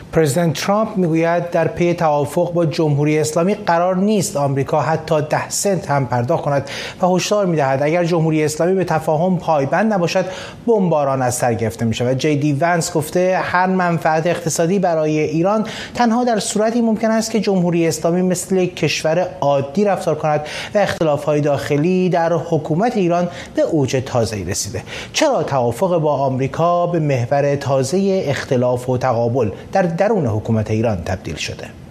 پرزیدنت ترامپ میگوید در پی توافق با جمهوری اسلامی قرار نیست آمریکا حتی 10 سنت هم پرداخت کند و هشدار میدهد اگر جمهوری اسلامی به تفاهم پایبند نباشد بمباران از سر گرفته میشود. جی دی ونس گفته هر منفعت اقتصادی برای ایران تنها در صورتی ممکن است که جمهوری اسلامی مثل یک کشور عادی رفتار کند و اختلاف‌های داخلی در حکومت ایران به اوج تازه‌ای رسیده. چرا توافق با آمریکا به محور تازه اختلاف و تقابل در درون حکومت ایران تبدیل شده؟